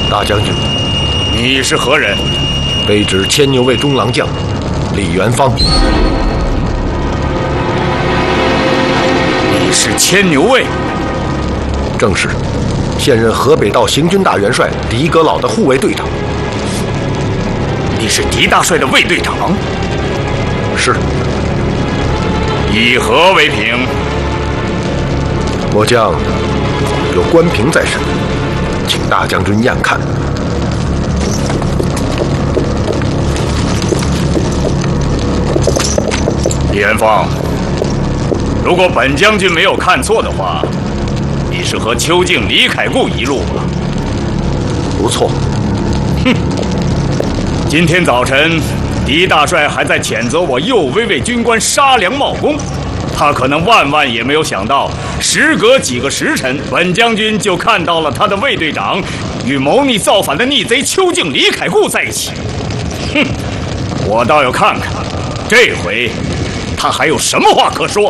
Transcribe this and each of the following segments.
大将军， 你是何人？ 卑职牵牛卫中郎将李元芳。 你是牵牛卫？ 正是，现任河北道行军大元帅狄阁老的护卫队长。 你是狄大帅的卫队长？ 是。 以何为凭？ 末将有官凭在身，请大将军验看。 李元芳，如果本将军没有看错的话，你是和邱静、李凯固一路吧？ 不错。 哼！今天早晨，狄大帅还在谴责我右威卫军官杀良冒功，他可能万也没有想到，时隔几个时辰，本将军就看到了他的卫队长与谋逆造反的逆贼邱静、李凯固在一起。哼！我倒要看看，这回他还有什么话可说。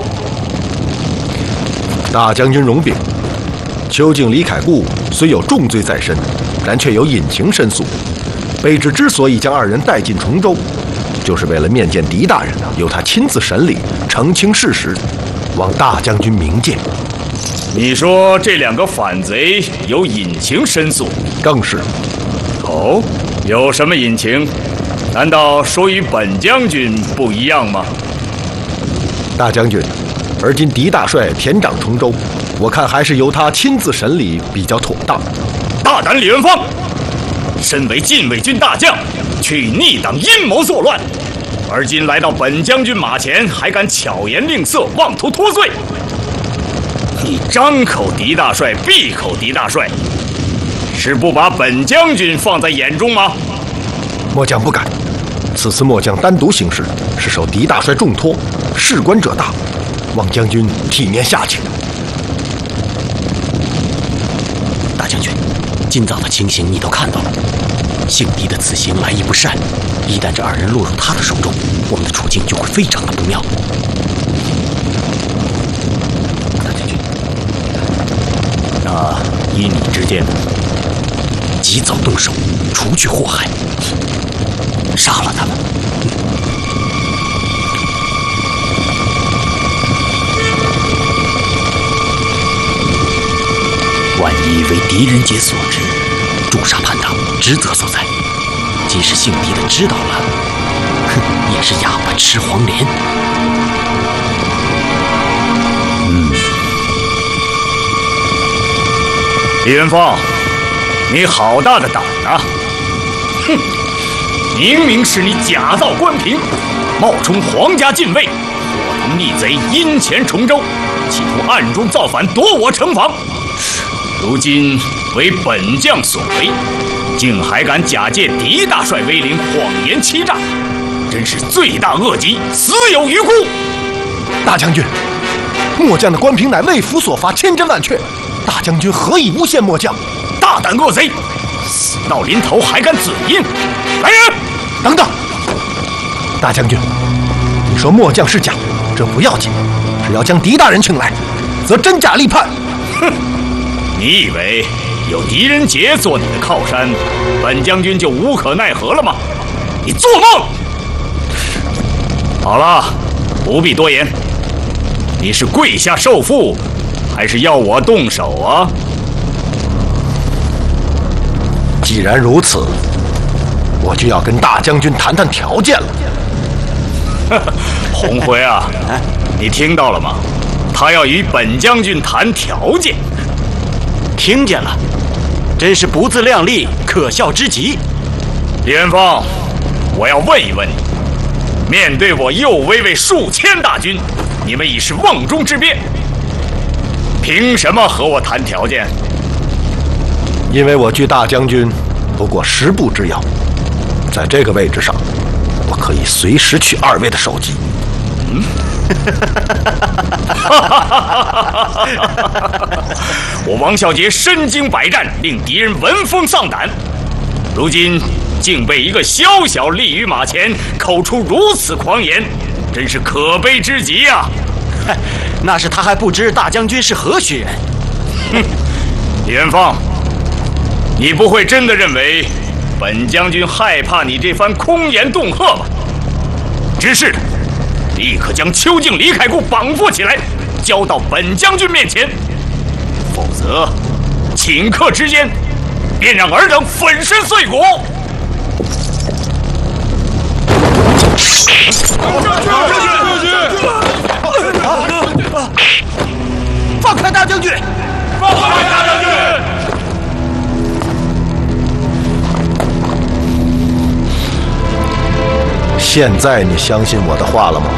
大将军容禀，邱静、李凯固虽有重罪在身，然却有隐情申诉。卑职之所以将二人带进崇州，就是为了面见狄大人，由他亲自审理，澄清事实，望大将军明鉴。 你说这两个反贼有隐情申诉？ 正是。 哦，有什么隐情？难道说与本将军不一样吗？ 大将军，而今狄大帅田掌崇州，我看还是由他亲自审理比较妥当。 大胆李元芳，身为禁卫军大将，却与逆党阴谋作乱，而今来到本将军马前，还敢巧言令色，妄图脱罪。你张口狄大帅，闭口狄大帅，是不把本将军放在眼中吗？ 末将不敢，此次末将单独行事，是受狄大帅重托，事关者大，望将军体面下请。 大将军，今早的情形你都看到了，姓狄的此行来意不善，一旦这二人落入他的手中，我们的处境就会非常的不妙。大将军， 那依你之见呢？ 及早动手，除去祸害，杀了他们。万一为狄仁杰所知，诛杀叛党，职责所在。即使姓狄的知道了，哼，也是哑巴吃黄连。 李元芳，你好大的胆啊！哼，明明是你假造官凭，冒充皇家禁卫，伙同逆贼阴潜崇州，企图暗中造反，夺我城防。如今为本将所为，竟还敢假借狄大帅威灵，谎言欺诈，真是罪大恶极，死有余辜。 大将军，末将的官凭乃为府所发，千真万确，大将军何以诬陷末将？ 大胆恶贼，死到临头还敢嘴硬！来人！ 等等，大将军，你说末将是假，这不要紧，只要将狄大人请来，则真假立判。 哼！你以为有狄仁杰做你的靠山，本将军就无可奈何了吗？你做梦！好了，不必多言。你是跪下受缚，还是要我动手啊？ 既然如此，我就要跟大将军谈谈条件了。 红辉啊，你听到了吗？他要与本将军谈条件。 听见了，真是不自量力，可笑之极。 李元芳，我要问一问你，面对我右威卫数千大军，你们已是瓮中之鳖，凭什么和我谈条件？ 因为我距大将军不过10步之遥，在这个位置上，我可以随时取二位的首级。 我王孝杰身经百战，令敌人闻风丧胆，如今竟被一个宵小立于马前，口出如此狂言，真是可悲之极呀！ 那是他还不知大将军是何许人。 哼，李元芳， 你不会真的认为本将军害怕你这番空言恫吓吧？知是的，立刻将邱静、李凯固绑缚起来，交到本将军面前，否则顷刻之间便让尔等粉身碎骨。 放开大将军！ 放开大将军！ 现在你相信我的话了吗？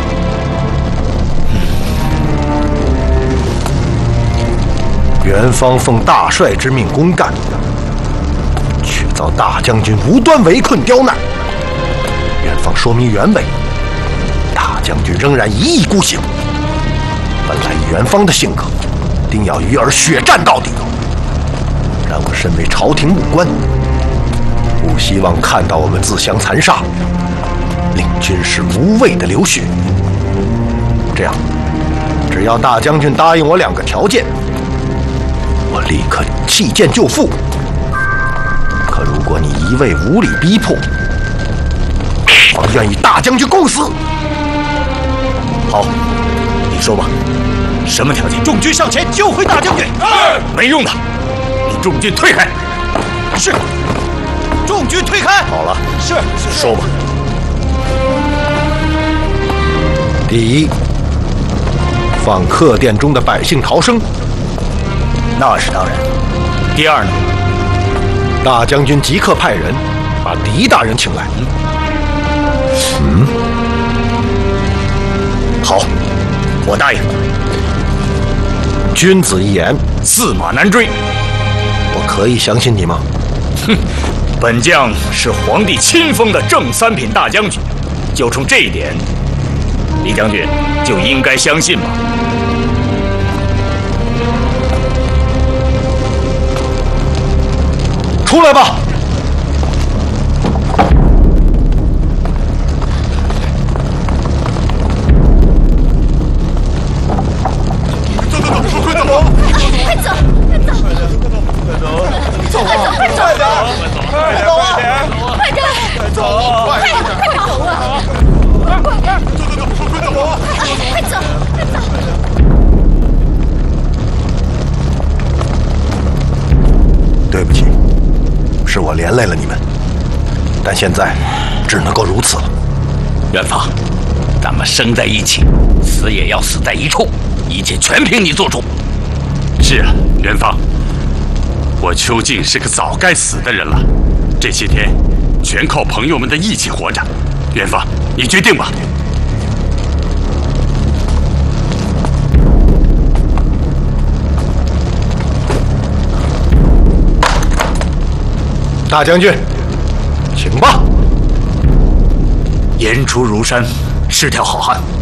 元芳奉大帅之命公干，却遭大将军无端围困刁难。元芳说明原委，大将军仍然一意孤行。本来以元芳的性格，定要与尔血战到底。然我身为朝廷武官，不希望看到我们自相残杀，令军士无谓的流血。这样，只要大将军答应我2个条件，我立刻弃剑就缚。可如果你一味无理逼迫，我愿与大将军共死。 好，你说吧，什么条件？ 众军上前救回大将军。 没用的，你众军退开。 是。众军退开。 好了， 是。 说吧。第一，放客店中的百姓逃生， 那是当然。第二呢？ 大将军即刻派人把狄大人请来。 好，我答应。 君子一言， 驷马难追。 我可以相信你吗？ 哼，本将是皇帝亲封的正3品大将军，就冲这一点，李将军就应该相信吧。 出来吧！对不起，是我连累了你们，但现在只能够如此了。 元芳，咱们生在一起，死也要死在一处，一切全凭你做主。 是啊，元芳，我邱静是个早该死的人了，这些天全靠朋友们的义气活着。元芳，你决定吧。 大将军，请吧。 言出如山，是条好汉。